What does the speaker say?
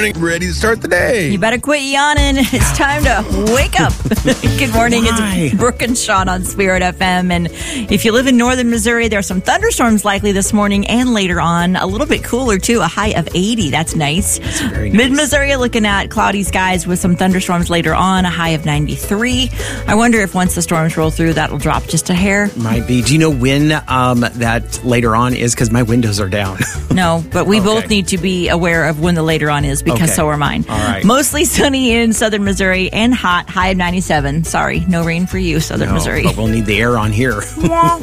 morning, ready to start the day. You better quit yawning. It's time to wake up. Good morning. It's Brooke and Sean on Spirit FM. And if you live in northern Missouri, there are some thunderstorms likely this morning and later on. A little bit cooler, too. A high of 80. That's nice. That's very nice. Mid-Missouri looking at cloudy skies with some thunderstorms later on. A high of 93. I wonder if once the storms roll through, that'll drop just a hair. Might be. Do you know when that later on is? Because my windows are down. No, but we both need to be aware of when the later on is because so are mine. All right. Mostly sunny in southern Missouri and hot, high of 97. Sorry, no rain for you, southern Missouri. But we'll need the air on here.